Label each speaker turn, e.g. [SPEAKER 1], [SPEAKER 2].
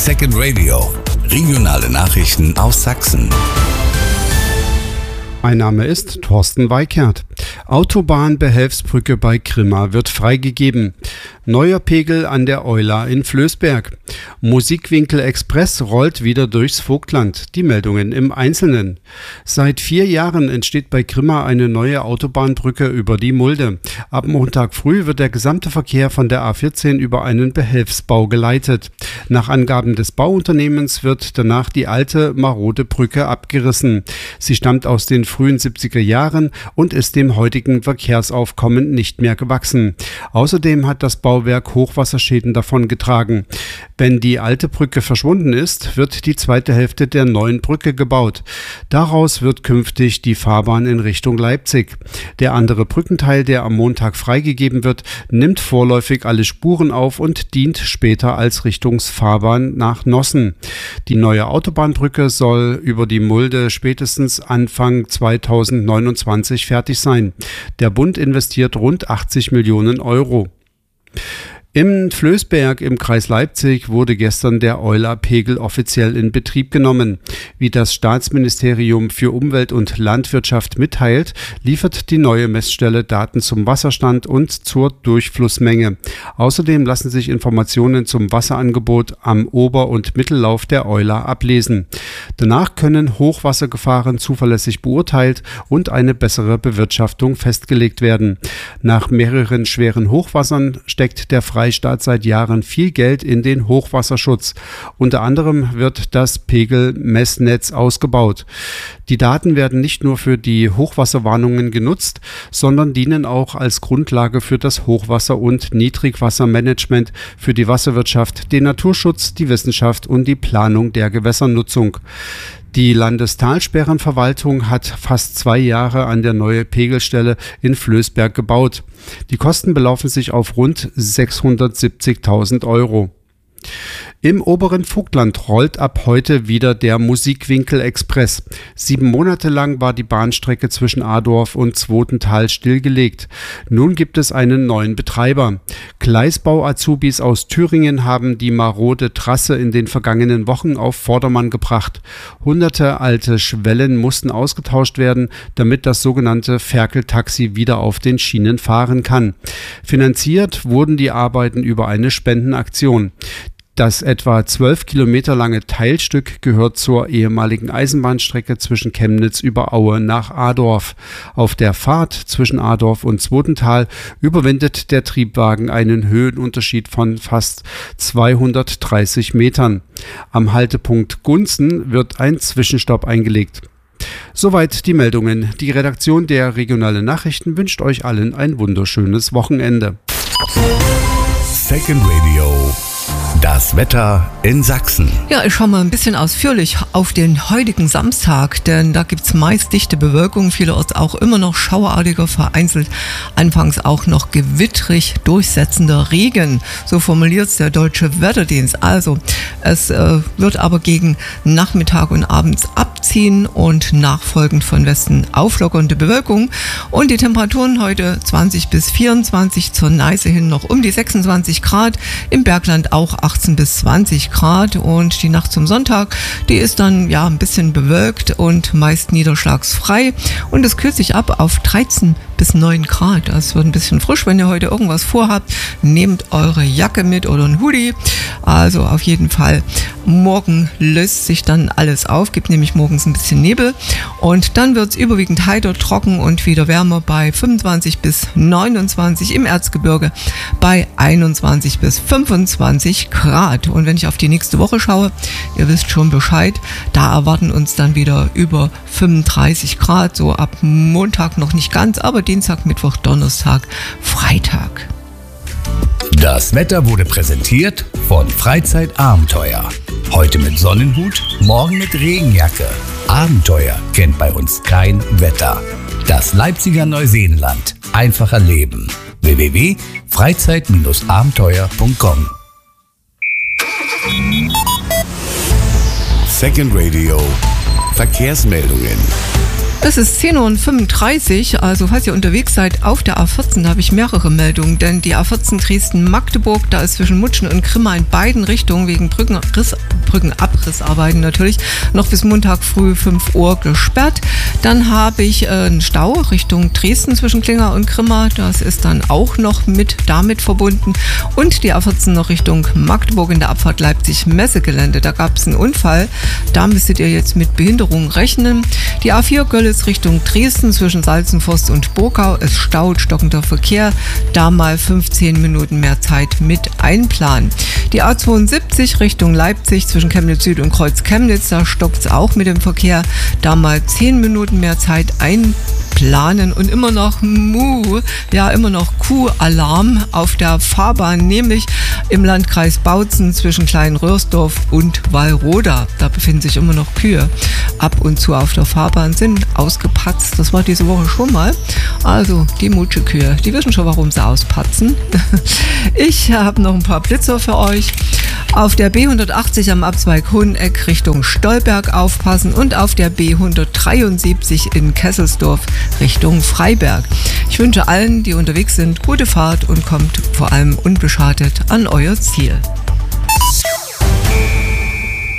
[SPEAKER 1] Second Radio. Regionale Nachrichten aus Sachsen.
[SPEAKER 2] Mein Name ist Thorsten Weikert. Autobahnbehelfsbrücke bei Grimma wird freigegeben. Neuer Pegel an der Euler in Flößberg. Musikwinkel Express rollt wieder durchs Vogtland. Die Meldungen im Einzelnen. Seit 4 Jahren entsteht bei Grimma eine neue Autobahnbrücke über die Mulde. Ab Montag früh wird der gesamte Verkehr von der A14 über einen Behelfsbau geleitet. Nach Angaben des Bauunternehmens wird danach die alte, marode Brücke abgerissen. Sie stammt aus den frühen 70er Jahren und ist dem heutigen Verkehrsaufkommen nicht mehr gewachsen. Außerdem hat das Bauwerk Hochwasserschäden davongetragen. Wenn die alte Brücke verschwunden ist, wird die zweite Hälfte der neuen Brücke gebaut. Daraus wird künftig die Fahrbahn in Richtung Leipzig. Der andere Brückenteil, der am Montag freigegeben wird, nimmt vorläufig alle Spuren auf und dient später als Richtungsfahrbahn nach Nossen. Die neue Autobahnbrücke soll über die Mulde spätestens Anfang 2029 fertig sein. Der Bund investiert rund 80 Millionen Euro. Im Flößberg im Kreis Leipzig wurde gestern der Euler-Pegel offiziell in Betrieb genommen. Wie das Staatsministerium für Umwelt und Landwirtschaft mitteilt, liefert die neue Messstelle Daten zum Wasserstand und zur Durchflussmenge. Außerdem lassen sich Informationen zum Wasserangebot am Ober- und Mittellauf der Euler ablesen. Danach können Hochwassergefahren zuverlässig beurteilt und eine bessere Bewirtschaftung festgelegt werden. Nach mehreren schweren Hochwassern steckt der Freistaat seit Jahren viel Geld in den Hochwasserschutz. Unter anderem wird das Pegelmessnetz ausgebaut. Die Daten werden nicht nur für die Hochwasserwarnungen genutzt, sondern dienen auch als Grundlage für das Hochwasser- und Niedrigwassermanagement, für die Wasserwirtschaft, den Naturschutz, die Wissenschaft und die Planung der Gewässernutzung. Die Landestalsperrenverwaltung hat fast 2 Jahre an der neuen Pegelstelle in Flößberg gebaut. Die Kosten belaufen sich auf rund 670.000 Euro. Im oberen Vogtland rollt ab heute wieder der Musikwinkel Express. 7 Monate lang war die Bahnstrecke zwischen Adorf und Zwotental stillgelegt. Nun gibt es einen neuen Betreiber. Gleisbau-Azubis aus Thüringen haben die marode Trasse in den vergangenen Wochen auf Vordermann gebracht. Hunderte alte Schwellen mussten ausgetauscht werden, damit das sogenannte Ferkeltaxi wieder auf den Schienen fahren kann. Finanziert wurden die Arbeiten über eine Spendenaktion. Das etwa 12 Kilometer lange Teilstück gehört zur ehemaligen Eisenbahnstrecke zwischen Chemnitz über Aue nach Adorf. Auf der Fahrt zwischen Adorf und Zwotental überwindet der Triebwagen einen Höhenunterschied von fast 230 Metern. Am Haltepunkt Gunzen wird ein Zwischenstopp eingelegt. Soweit die Meldungen. Die Redaktion der Regionalen Nachrichten wünscht euch allen ein wunderschönes Wochenende.
[SPEAKER 1] Second Radio. Das Wetter in Sachsen.
[SPEAKER 3] Ja, ich schaue mal ein bisschen ausführlich auf den heutigen Samstag, denn da gibt es meist dichte Bewölkung, vielerorts auch immer noch schauerartiger, vereinzelt anfangs auch noch gewittrig durchsetzender Regen. So formuliert es der Deutsche Wetterdienst. Also, es wird aber gegen Nachmittag und abends abziehen und nachfolgend von Westen auflockernde Bewölkung. Und die Temperaturen heute 20 bis 24, zur Neiße hin noch um die 26 Grad, im Bergland auch 18 bis 20 Grad und die Nacht zum Sonntag, die ist dann ja ein bisschen bewölkt und meist niederschlagsfrei und es kühlt sich ab auf 13 bis 9 Grad. Das wird ein bisschen frisch, wenn ihr heute irgendwas vorhabt. Nehmt eure Jacke mit oder ein Hoodie. Also auf jeden Fall. Morgen löst sich dann alles auf, gibt nämlich morgens ein bisschen Nebel und dann wird es überwiegend heiter, trocken und wieder wärmer bei 25 bis 29, im Erzgebirge bei 21 bis 25 Grad. Und wenn ich auf die nächste Woche schaue, ihr wisst schon Bescheid, da erwarten uns dann wieder über 35 Grad, so ab Montag noch nicht ganz, aber Dienstag, Mittwoch, Donnerstag, Freitag.
[SPEAKER 1] Das Wetter wurde präsentiert von Freizeitabenteuer. Heute mit Sonnenhut, morgen mit Regenjacke. Abenteuer kennt bei uns kein Wetter. Das Leipziger Neuseenland. Einfacher Leben. www.freizeit-abenteuer.com. Second Radio. Verkehrsmeldungen.
[SPEAKER 3] Es ist 10:35 Uhr, also falls ihr unterwegs seid auf der A14, da habe ich mehrere Meldungen, denn die A14 Dresden-Magdeburg, da ist zwischen Mutschen und Grimma in beiden Richtungen wegen Brückenabrissarbeiten natürlich noch bis Montag früh 5 Uhr gesperrt. Dann habe ich einen Stau Richtung Dresden zwischen Klinger und Grimma, das ist dann auch noch damit verbunden. Und die A14 noch Richtung Magdeburg in der Abfahrt Leipzig-Messegelände, da gab es einen Unfall, da müsstet ihr jetzt mit Behinderungen rechnen. Die A4 Görlitz Richtung Dresden zwischen Salzenforst und Burgau. Es staut, stockender Verkehr. Da mal 15 Minuten mehr Zeit mit einplanen. Die A72 Richtung Leipzig zwischen Chemnitz Süd und Kreuz Chemnitz. Da stockt es auch mit dem Verkehr. Da mal 10 Minuten mehr Zeit einplanen. Und immer noch immer noch Kuhalarm auf der Fahrbahn, nämlich im Landkreis Bautzen zwischen Kleinröhrsdorf und Wallroda. Da befinden sich immer noch Kühe ab und zu auf der Fahrbahn, sind ausgepatzt. Das war diese Woche schon mal. Also die Mutschekühe, die wissen schon, warum sie auspatzen. Ich habe noch ein paar Blitzer für euch. Auf der B180 am Abzweig Hoheneck Richtung Stolberg aufpassen und auf der B173 in Kesselsdorf Richtung Freiberg. Ich wünsche allen, die unterwegs sind, gute Fahrt und kommt vor allem unbeschadet an euer Ziel.